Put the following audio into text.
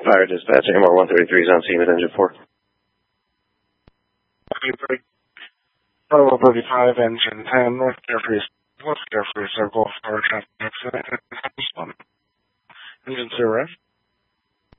Fire dispatch, AMR 133 is on scene with engine 4. Bravo 35, engine 10, North Carefree Circle for a traffic accident. Engine 0.